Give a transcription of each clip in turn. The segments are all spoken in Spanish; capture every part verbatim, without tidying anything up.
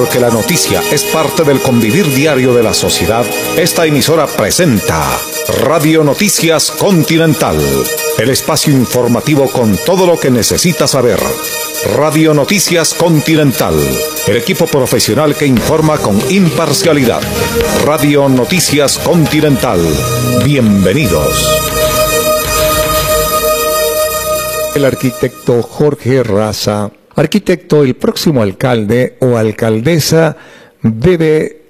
Porque la noticia es parte del convivir diario de la sociedad, esta emisora presenta Radio Noticias Continental, el espacio informativo con todo lo que necesita saber. Radio Noticias Continental, el equipo profesional que informa con imparcialidad. Radio Noticias Continental, bienvenidos. El arquitecto Jorge Raza. Arquitecto, el próximo alcalde o alcaldesa debe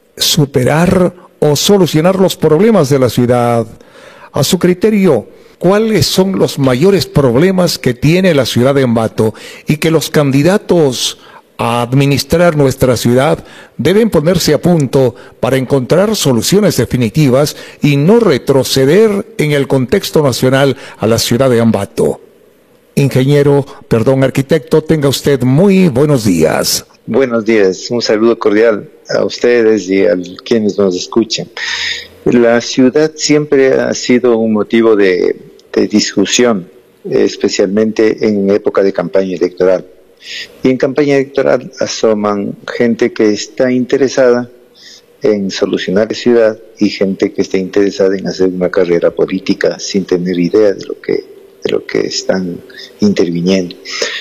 superar o solucionar los problemas de la ciudad. A su criterio, ¿cuáles son los mayores problemas que tiene la ciudad de Ambato y que los candidatos a administrar nuestra ciudad deben ponerse a punto para encontrar soluciones definitivas y no retroceder en el contexto nacional a la ciudad de Ambato? Ingeniero, perdón, arquitecto, tenga usted muy buenos días. Buenos días, un saludo cordial a ustedes y a quienes nos escuchan. La ciudad siempre ha sido un motivo de, de discusión, especialmente en época de campaña electoral. Y en campaña electoral asoman gente que está interesada en solucionar la ciudad y gente que está interesada en hacer una carrera política sin tener idea de lo que de lo que están interviniendo.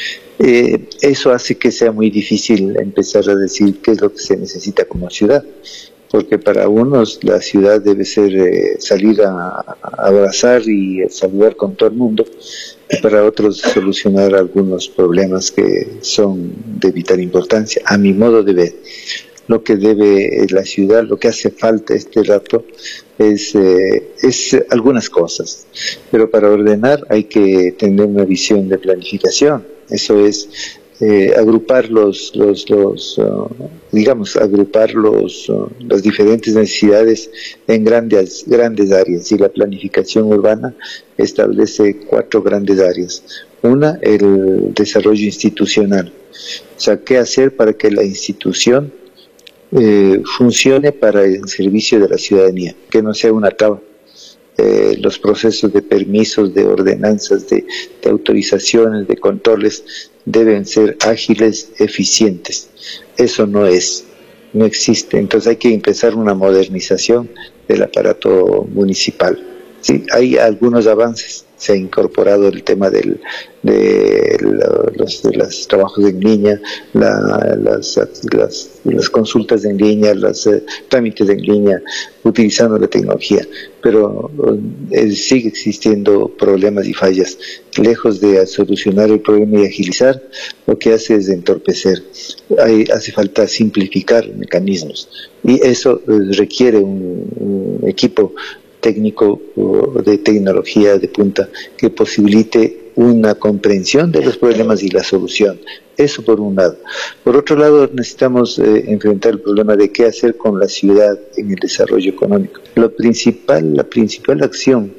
Eh, eso hace que sea muy difícil empezar a decir qué es lo que se necesita como ciudad, porque para unos la ciudad debe ser eh, salir a, a abrazar y a saludar con todo el mundo, y para otros solucionar algunos problemas que son de vital importancia, a mi modo de ver. Lo que debe la ciudad, lo que hace falta este rato es, eh, es algunas cosas, pero para ordenar hay que tener una visión de planificación. Eso es eh, agrupar los, los, los uh, digamos, agrupar los, uh, las diferentes necesidades en grandes, grandes áreas, y la planificación urbana establece cuatro grandes áreas. Una, el desarrollo institucional, o sea, qué hacer para que la institución Eh, funcione para el servicio de la ciudadanía, que no sea una traba. Eh, los procesos de permisos, de ordenanzas, de, de autorizaciones, de controles deben ser ágiles, eficientes. Eso no es, no existe. Entonces hay que empezar una modernización del aparato municipal. Sí, hay algunos avances. Se ha incorporado el tema del, de, los, de los trabajos en línea, la, las, las, las consultas en línea, los eh, trámites en línea, utilizando la tecnología, pero eh, sigue existiendo problemas y fallas. Lejos de solucionar el problema y agilizar, lo que hace es entorpecer. Hay, hace falta simplificar mecanismos, y eso eh, requiere un, un equipo técnico de tecnología de punta que posibilite una comprensión de los problemas y la solución. Eso por un lado. Por otro lado, necesitamos eh, enfrentar el problema de qué hacer con la ciudad en el desarrollo económico. Lo principal, la principal acción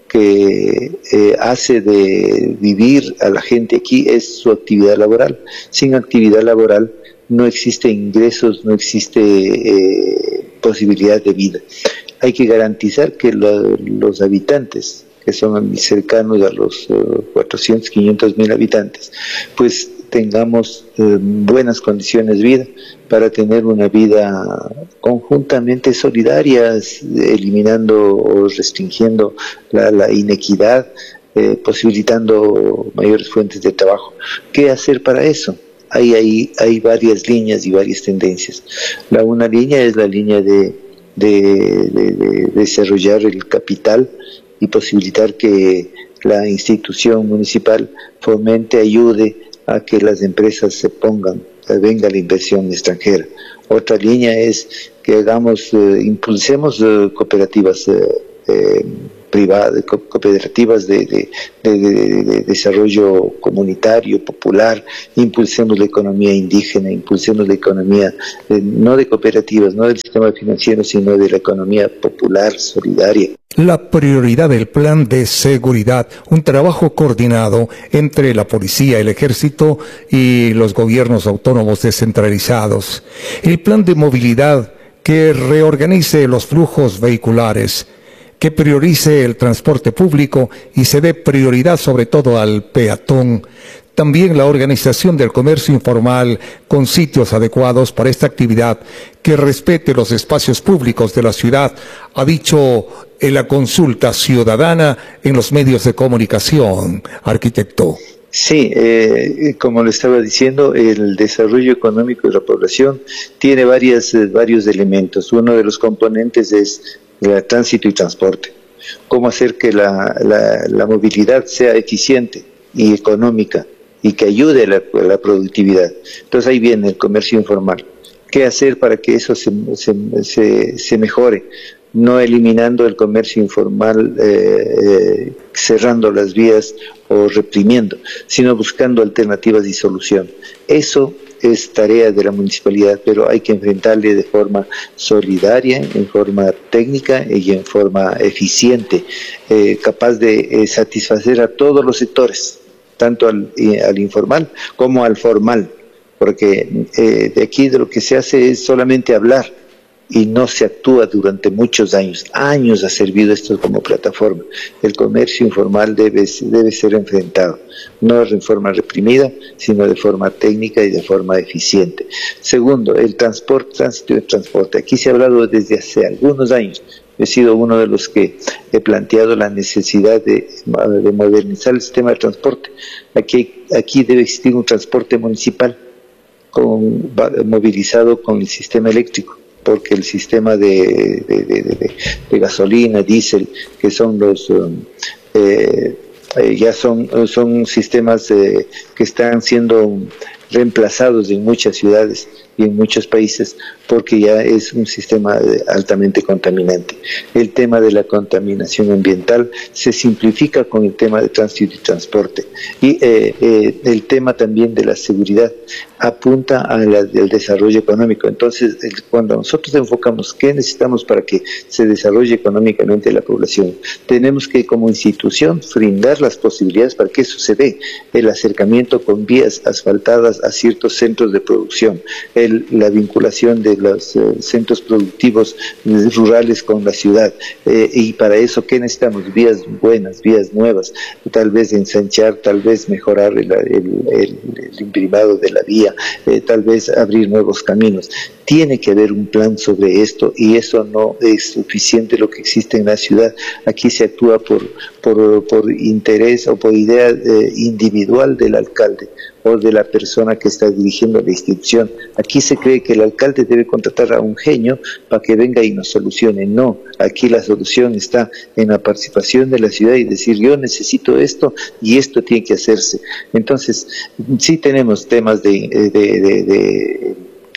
que eh, hace de vivir a la gente aquí es su actividad laboral. Sin actividad laboral no existe ingresos, no existe eh, posibilidad de vida. Hay que garantizar que lo, los habitantes, que son cercanos a los uh, cuatrocientos, quinientos mil habitantes, pues tengamos uh, buenas condiciones de vida para tener una vida conjuntamente solidaria, eliminando o restringiendo la, la inequidad, eh, posibilitando mayores fuentes de trabajo. ¿Qué hacer para eso? Hay, hay, hay varias líneas y varias tendencias. La una línea es la línea de De, de, de desarrollar el capital y posibilitar que la institución municipal fomente, ayude a que las empresas se pongan, venga la inversión extranjera. Otra línea es que hagamos, eh, impulsemos eh, cooperativas eh, eh, privadas, co cooperativas de, de, de, de, de desarrollo comunitario, popular, impulsemos la economía indígena, impulsemos la economía, eh, no de cooperativas, no del sistema financiero, sino de la economía popular, solidaria. La prioridad del plan de seguridad, un trabajo coordinado entre la policía, el ejército y los gobiernos autónomos descentralizados. El plan de movilidad que reorganice los flujos vehiculares, que priorice el transporte público y se dé prioridad sobre todo al peatón. También la organización del comercio informal con sitios adecuados para esta actividad que respete los espacios públicos de la ciudad, ha dicho en la consulta ciudadana en los medios de comunicación, arquitecto. Sí, eh, como le estaba diciendo, el desarrollo económico de la población tiene varias, eh, varios elementos. Uno de los componentes es el tránsito y transporte. Cómo hacer que la, la, la movilidad sea eficiente y económica y que ayude a la, a la productividad. Entonces ahí viene el comercio informal. ¿Qué hacer para que eso se, se, se, se mejore? No eliminando el comercio informal, eh, eh, cerrando las vías o reprimiendo, sino buscando alternativas y solución. Eso es tarea de la municipalidad, pero hay que enfrentarle de forma solidaria, en forma técnica y en forma eficiente, eh, capaz de eh, satisfacer a todos los sectores, tanto al, eh, al informal como al formal, porque eh, de aquí de lo que se hace es solamente hablar y no se actúa durante muchos años. Años ha servido esto como plataforma. El comercio informal debe, debe ser enfrentado, no de forma reprimida, sino de forma técnica y de forma eficiente. Segundo, el transporte, tránsito y transporte. Aquí se ha hablado desde hace algunos años. He sido uno de los que he planteado la necesidad de, de modernizar el sistema de transporte. Aquí, aquí debe existir un transporte municipal con, movilizado con el sistema eléctrico, porque el sistema de, de, de, de, de gasolina, diésel, que son los um, eh, eh, ya son, son sistemas eh, que están siendo reemplazados en muchas ciudades y en muchos países, porque ya es un sistema altamente contaminante. El tema de la contaminación ambiental se simplifica con el tema de tránsito y transporte. Y eh, eh, el tema también de la seguridad apunta al, al desarrollo económico. Entonces, el, cuando nosotros enfocamos qué necesitamos para que se desarrolle económicamente la población, tenemos que como institución brindar las posibilidades para que eso se dé. El acercamiento con vías asfaltadas a ciertos centros de producción, el, la vinculación de los eh, centros productivos eh, rurales con la ciudad, eh, y para eso ¿qué necesitamos? Vías buenas, vías nuevas, tal vez ensanchar, tal vez mejorar el, el, el, el imprimado de la vía, eh, tal vez abrir nuevos caminos. Tiene que haber un plan sobre esto, y eso no es suficiente lo que existe en la ciudad. Aquí se actúa por, por, por interés o por idea eh, individual del alcalde o de la persona que está dirigiendo la institución. Aquí se cree que el alcalde debe contratar a un genio para que venga y nos solucione. No, aquí la solución está en la participación de la ciudad y decir yo necesito esto y esto tiene que hacerse. Entonces, sí tenemos temas de, de, de, de, de,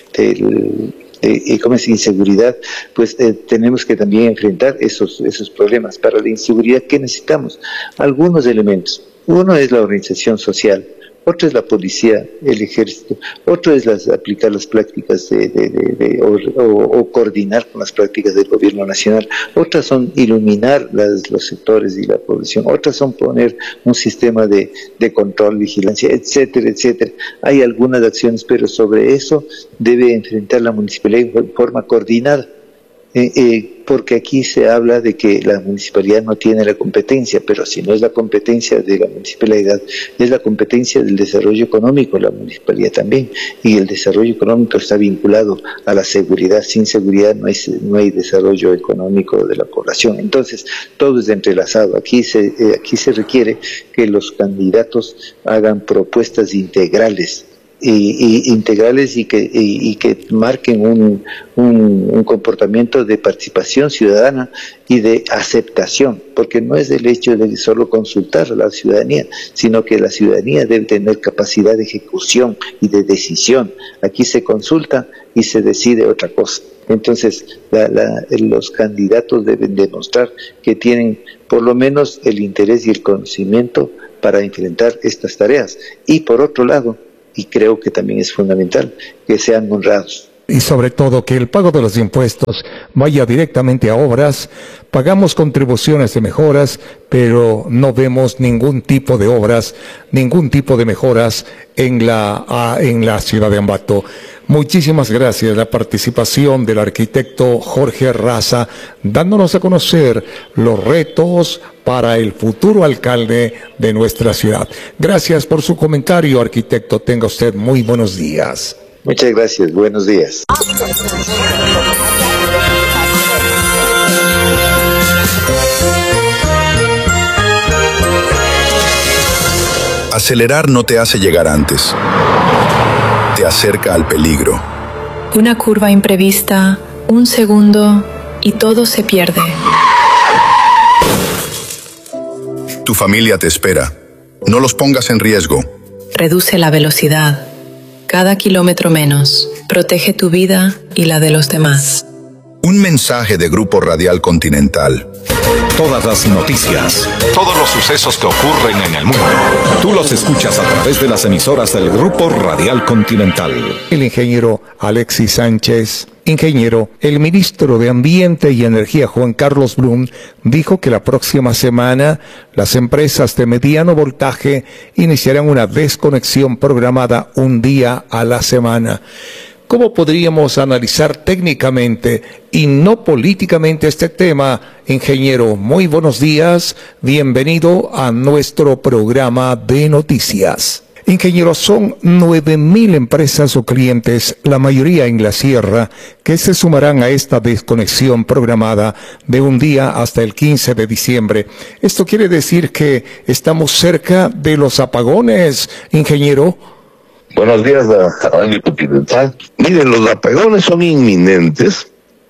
de y como es inseguridad, pues eh, tenemos que también enfrentar esos, esos problemas. Para la inseguridad, ¿qué necesitamos? Algunos elementos. Uno es la organización social, otro es la policía, el ejército, otro es las, aplicar las prácticas de, de, de, de o, o, o coordinar con las prácticas del gobierno nacional, otras son iluminar las, los sectores y la población, otras son poner un sistema de, de control, vigilancia, etcétera, etcétera. Hay algunas acciones, pero sobre eso debe enfrentar la municipalidad de forma coordinada. Eh, eh, porque aquí se habla de que la municipalidad no tiene la competencia, pero si no es la competencia de la municipalidad, es la competencia del desarrollo económico, la municipalidad también, y el desarrollo económico está vinculado a la seguridad. Sin seguridad no hay, no hay desarrollo económico de la población. Entonces, todo es entrelazado. Aquí se, eh, aquí se requiere que los candidatos hagan propuestas integrales, Y, y integrales y que, y, y que marquen un, un, un comportamiento de participación ciudadana y de aceptación, porque no es el hecho de solo consultar a la ciudadanía, sino que la ciudadanía debe tener capacidad de ejecución y de decisión. Aquí se consulta y se decide otra cosa. Entonces, la, la, los candidatos deben demostrar que tienen por lo menos el interés y el conocimiento para enfrentar estas tareas. Y por otro lado, y creo que también es fundamental, que sean honrados. y sobre todo que el pago de los impuestos vaya directamente a obras. Pagamos contribuciones de mejoras, pero no vemos ningún tipo de obras, ningún tipo de mejoras en la, en la ciudad de Ambato. Muchísimas gracias la participación del arquitecto Jorge Raza, dándonos a conocer los retos para el futuro alcalde de nuestra ciudad. Gracias por su comentario, arquitecto. Tenga usted muy buenos días. Muchas gracias. Buenos días. Acelerar no te hace llegar antes. Te acerca al peligro. Una curva imprevista, un segundo y todo se pierde. Tu familia te espera. No los pongas en riesgo. Reduce la velocidad. Cada kilómetro menos. Protege tu vida y la de los demás. Un mensaje de Grupo Radial Continental. Todas las noticias, todos los sucesos que ocurren en el mundo, tú los escuchas a través de las emisoras del Grupo Radial Continental. El ingeniero Alexis Sánchez. Ingeniero, el ministro de Ambiente y Energía, Juan Carlos Blum, dijo que la próxima semana las empresas de mediano voltaje iniciarán una desconexión programada un día a la semana. ¿Cómo podríamos analizar técnicamente y no políticamente este tema? Ingeniero, muy buenos días. Bienvenido a nuestro programa de noticias. Ingeniero, son nueve mil empresas o clientes, la mayoría en la sierra, que se sumarán a esta desconexión programada de un día hasta el quince de diciembre. ¿Esto quiere decir que estamos cerca de los apagones, ingeniero? Buenos días a Radio Continental. Miren, los apagones son inminentes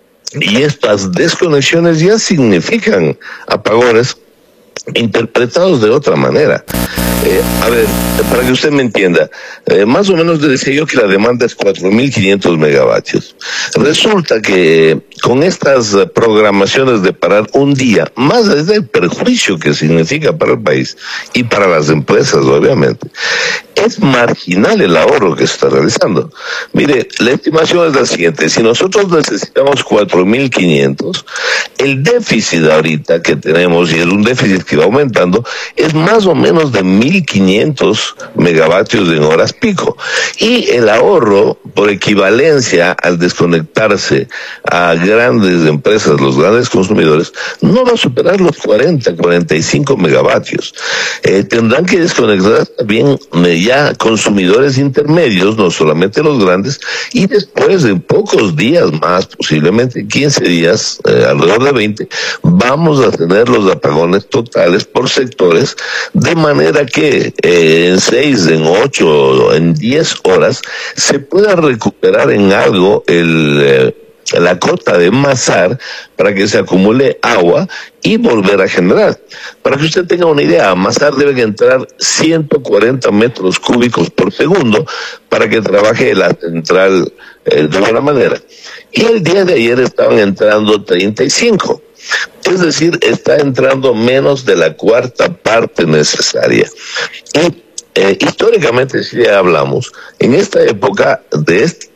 y estas desconexiones ya significan apagones interpretados de otra manera. Eh, a ver, para que usted me entienda, eh, más o menos le decía yo que la demanda es cuatro mil quinientos megavatios. Resulta que con estas programaciones de parar un día, más allá del perjuicio que significa para el país y para las empresas, obviamente, es marginal el ahorro que se está realizando. Mire, la estimación es la siguiente: si nosotros necesitamos cuatro mil quinientos, el déficit ahorita que tenemos, y es un déficit que va aumentando, es más o menos de mil quinientos megavatios en horas pico. Y el ahorro, por equivalencia al desconectarse a grandes empresas, los grandes consumidores, no va a superar los cuarenta, cuarenta y cinco megavatios. Eh, tendrán que desconectar también eh, ya consumidores intermedios, no solamente los grandes, y después de pocos días más, posiblemente quince días, eh, alrededor de veinte, vamos a tener los apagones totales por sectores, de manera que eh, en seis, en ocho, en diez horas se pueda recuperar en algo el eh, la cota de Masar para que se acumule agua y volver a generar. Para que usted tenga una idea, a Masar deben entrar ciento cuarenta metros cúbicos por segundo para que trabaje la central eh, de buena manera. Y el día de ayer estaban entrando treinta y cinco. Es decir, está entrando menos de la cuarta parte necesaria. Y eh, históricamente, si ya hablamos, en esta época de este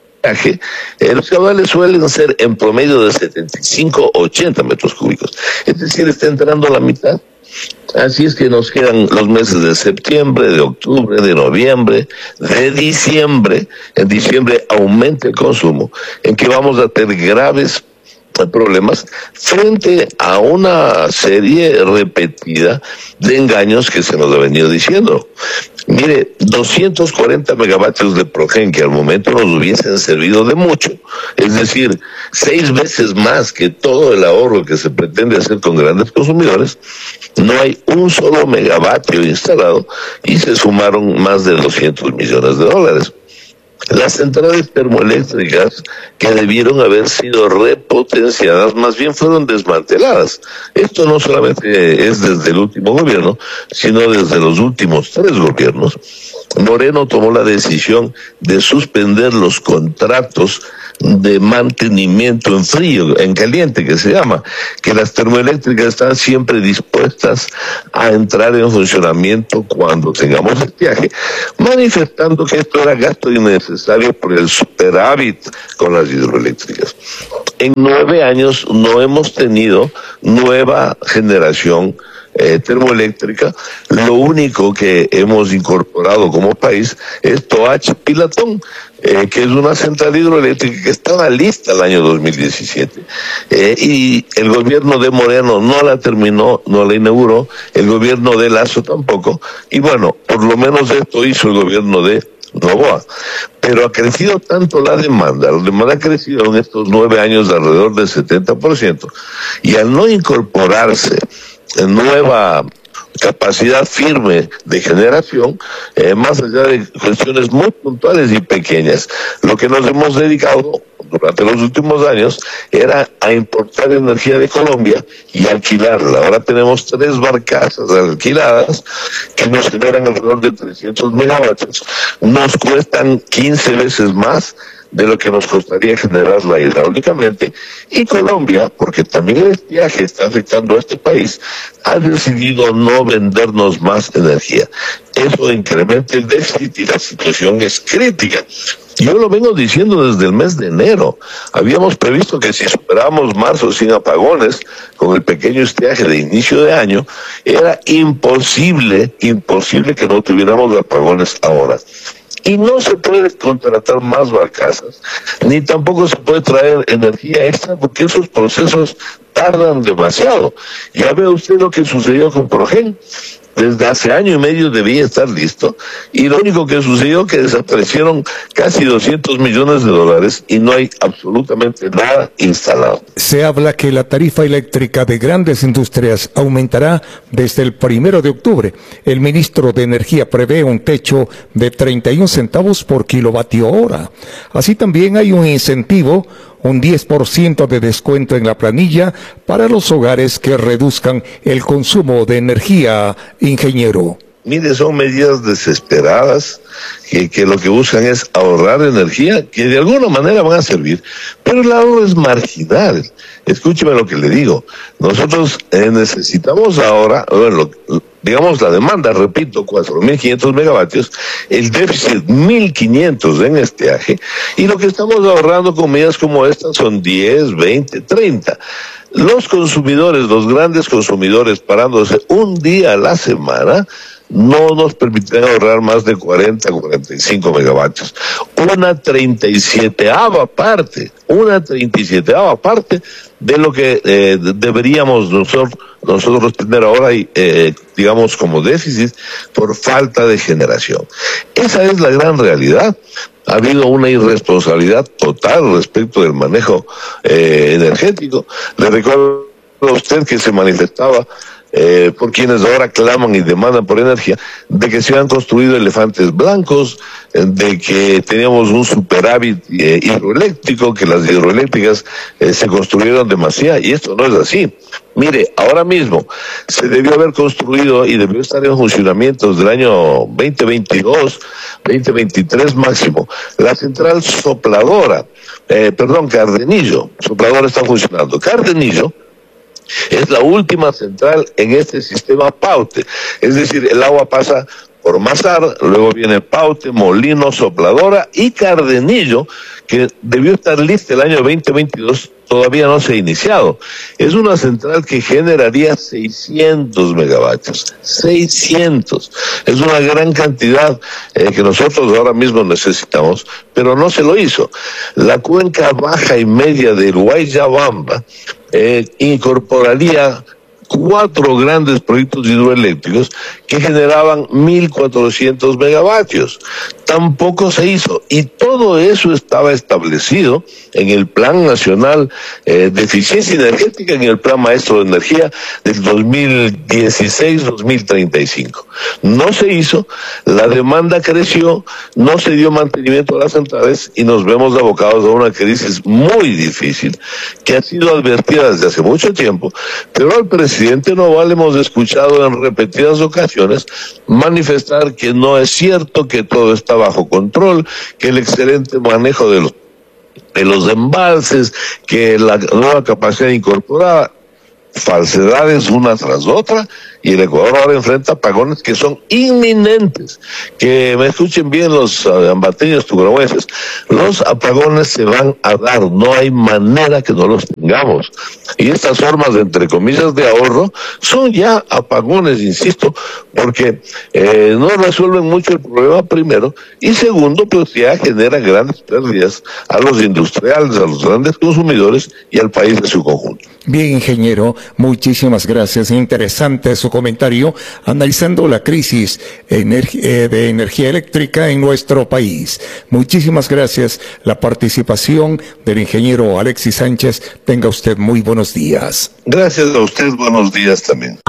Eh, los caudales suelen ser en promedio de setenta y cinco a ochenta metros cúbicos. Es decir, está entrando la mitad. Así es que nos quedan los meses de septiembre, de octubre, de noviembre, de diciembre. En diciembre aumenta el consumo, en que vamos a tener graves problemas frente a una serie repetida de engaños que se nos ha venido diciendo. Mire, doscientos cuarenta megavatios de Progen, que al momento nos hubiesen servido de mucho, es decir, seis veces más que todo el ahorro que se pretende hacer con grandes consumidores, no hay un solo megavatio instalado y se sumaron más de doscientos millones de dólares. Las centrales termoeléctricas que debieron haber sido repotenciadas, más bien fueron desmanteladas. Esto no solamente es desde el último gobierno, sino desde los últimos tres gobiernos. Moreno tomó la decisión de suspender los contratos de mantenimiento en frío, en caliente que se llama, que las termoeléctricas están siempre dispuestas a entrar en funcionamiento cuando tengamos estiaje, manifestando que esto era gasto innecesario por el superávit con las hidroeléctricas. En nueve años no hemos tenido nueva generación Eh, termoeléctrica. Lo único que hemos incorporado como país es Toach Pilatón, eh, que es una central hidroeléctrica que estaba lista el año dos mil diecisiete, eh, y el gobierno de Moreno no la terminó, no la inauguró, el gobierno de Lasso tampoco, y bueno, por lo menos esto hizo el gobierno de Novoa. Pero ha crecido tanto la demanda, la demanda ha crecido en estos nueve años de alrededor del setenta por ciento, y al no incorporarse nueva capacidad firme de generación, eh, más allá de cuestiones muy puntuales y pequeñas, lo que nos hemos dedicado durante los últimos años era a importar energía de Colombia y alquilarla. Ahora tenemos tres barcazas alquiladas que nos generan alrededor de trescientos megavatios, nos cuestan quince veces más de lo que nos costaría generarla hidráulicamente, y Colombia, porque también el estiaje está afectando a este país, ha decidido no vendernos más energía. Eso incrementa el déficit y la situación es crítica. Yo lo vengo diciendo desde el mes de enero. Habíamos previsto que si superábamos marzo sin apagones, con el pequeño estiaje de inicio de año, era imposible, imposible que no tuviéramos apagones ahora. Y no se puede contratar más barcazas, ni tampoco se puede traer energía extra, porque esos procesos tardan demasiado. Ya ve usted lo que sucedió con Progen. Desde hace año y medio debía estar listo, y lo único que sucedió es que desaparecieron casi doscientos millones de dólares y no hay absolutamente nada instalado. Se habla que la tarifa eléctrica de grandes industrias aumentará desde el primero de octubre. El ministro de Energía prevé un techo de treinta y un centavos por kilovatio hora. Así también hay un incentivo, un diez por ciento de descuento en la planilla para los hogares que reduzcan el consumo de energía, ingeniero. Mire, son medidas desesperadas que, que lo que buscan es ahorrar energía, que de alguna manera van a servir, pero el ahorro es marginal. Escúcheme lo que le digo. Nosotros eh, necesitamos ahora, bueno, digamos la demanda, repito, cuatro mil quinientos megavatios, el déficit mil quinientos en estiaje, y lo que estamos ahorrando con medidas como estas son diez, veinte, treinta. Los consumidores, los grandes consumidores, parándose un día a la semana, no nos permitirán ahorrar más de cuarenta, cuarenta y cinco megavatios. Una treinta y sieteava parte, una treinta y sieteava parte de lo que eh, deberíamos nosotros, nosotros tener ahora, eh, digamos, como déficit por falta de generación. Esa es la gran realidad. Ha habido una irresponsabilidad total respecto del manejo eh, energético. Le recuerdo a usted que se manifestaba Eh, por quienes ahora claman y demandan por energía, de que se han construido elefantes blancos, eh, de que teníamos un superávit eh, hidroeléctrico, que las hidroeléctricas eh, se construyeron demasiado, y esto no es así. Mire, ahora mismo se debió haber construido y debió estar en funcionamiento desde el año veinte veintidós, veinte veintitrés máximo, la central sopladora, eh, perdón, Cardenillo, sopladora está funcionando, Cardenillo es la última central en este sistema Paute, es decir, el agua pasa por Mazar, luego viene Paute, Molino, Sopladora y Cardenillo, que debió estar lista el año veinte veintidós, todavía no se ha iniciado. Es una central que generaría seiscientos megavatios, seiscientos. Es una gran cantidad eh, que nosotros ahora mismo necesitamos, pero no se lo hizo. La cuenca baja y media del Guayabamba eh, incorporaría cuatro grandes proyectos hidroeléctricos que generaban mil cuatrocientos megavatios. tampoco se hizo. Y todo eso estaba establecido en el Plan Nacional eh, de Eficiencia Energética, en el Plan Maestro de Energía del dos mil dieciséis a dos mil treinta y cinco. No se hizo, la demanda creció, no se dio mantenimiento a las centrales y nos vemos abocados a una crisis muy difícil que ha sido advertida desde hace mucho tiempo, pero al presidente Noboa hemos escuchado en repetidas ocasiones manifestar que no es cierto, que todo está bajo control, que el excelente manejo de los, de los embalses, que la nueva capacidad incorporada, falsedades una tras otra, y el Ecuador ahora enfrenta apagones que son inminentes. Que me escuchen bien los uh, ambateños, tucumanoenses, los apagones se van a dar, no hay manera que no los tengamos. Y estas formas de, entre comillas, de ahorro son ya apagones, insisto, porque eh, no resuelven mucho el problema, primero, y segundo, pues ya generan grandes pérdidas a los industriales, a los grandes consumidores y al país de su conjunto. Bien, ingeniero, muchísimas gracias. Interesante su comentario analizando la crisis energ- eh, de energía eléctrica en nuestro país. Muchísimas gracias. La participación del ingeniero Alexis Sánchez. Tenga usted muy buenos días. Gracias a usted, buenos días también.